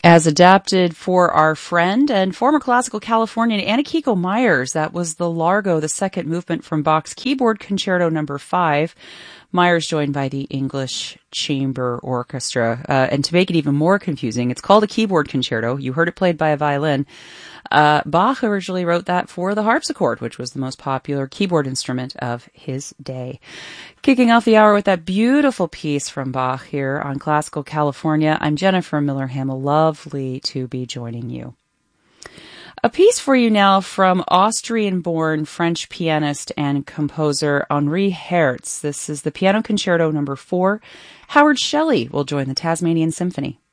As adapted for our friend and former classical Californian Anna-Kiko Myers. That was the Largo, the second movement from Bach's Keyboard Concerto No. 5. Myers joined by the English Chamber Orchestra. And to make it even more confusing, it's called a keyboard concerto. You heard it played by a violin. Bach originally wrote that for the harpsichord, which was the most popular keyboard instrument of his day. Kicking off the hour with that beautiful piece from Bach here on Classical California. I'm Jennifer Miller Hamill. Lovely to be joining you. A piece for you now from Austrian-born French pianist and composer Henri Herz. This is the Piano Concerto No. 4. Howard Shelley will join the Tasmanian Symphony.